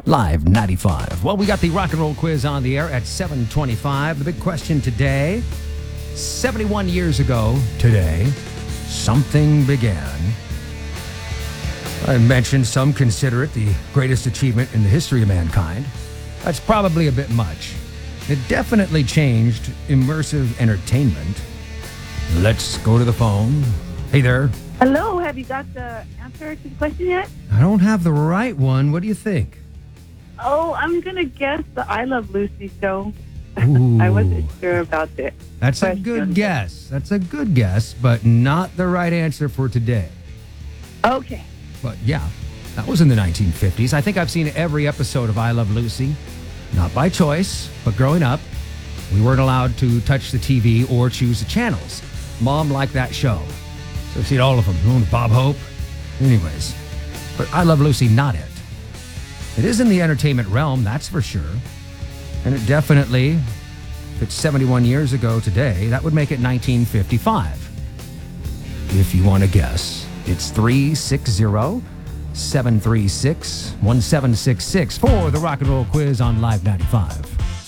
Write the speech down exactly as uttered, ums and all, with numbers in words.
Live ninety-five. Well, we got the rock and roll quiz on the air at seven twenty-five. The big question today, seventy-one years ago today, something began. I mentioned some consider it the greatest achievement in the history of mankind. That's probably a bit much. It definitely changed immersive entertainment. Let's go to the phone. Hey there. Hello, have you got the answer to the question yet? I don't have the right one. What do you think? Oh, I'm going to guess the I Love Lucy show. Ooh. I wasn't sure about it. That's a question. good guess. That's a good guess, but not the right answer for today. Okay. But yeah, that was in the nineteen fifties. I think I've seen every episode of I Love Lucy. Not by choice, but growing up, we weren't allowed to touch the T V or choose the channels. Mom liked that show. So I've seen all of them. Oh, Bob Hope. Anyways, but I Love Lucy, not it. It is in the entertainment realm, that's for sure. And it definitely, if it's seventy-one years ago today, that would make it nineteen fifty-five. If you want to guess. It's three six zero, seven three six, one seven six six for the Rock and Roll Quiz on Live ninety-five.